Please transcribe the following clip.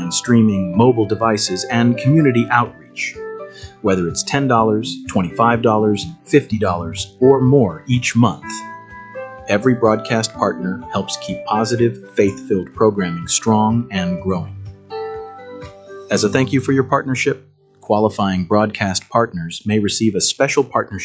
online streaming, mobile devices, and community outreach. Whether it's $10, $25, $50, or more each month, every broadcast partner helps keep positive, faith-filled programming strong and growing. As a thank you for your partnership, qualifying broadcast partners may receive a special partnership